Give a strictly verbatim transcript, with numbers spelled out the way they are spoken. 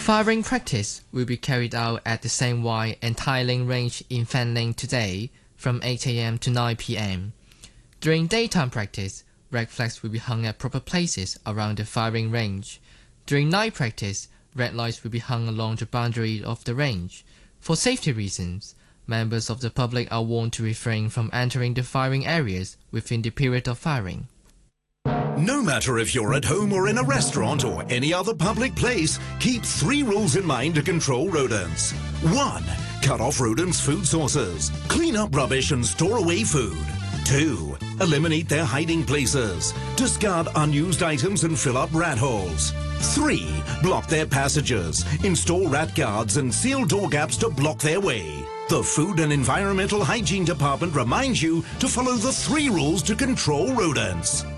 Firing practice will be carried out at the Saint Wai and Tai Ling range in Fanling today from eight A M to nine P M During daytime practice, red flags will be hung at proper places around the firing range. During night practice, red lights will be hung along the boundary of the range. For safety reasons, members of the public are warned to refrain from entering the firing areas within the period of firing. No matter if you're at home or in a restaurant or any other public place, keep three rules in mind to control rodents. One, cut off rodents' food sources. Clean up rubbish and store away food. Two, eliminate their hiding places. Discard unused items and fill up rat holes. Three, block their passages. Install rat guards and seal door gaps to block their way. The Food and Environmental Hygiene Department reminds you to follow the three rules to control rodents.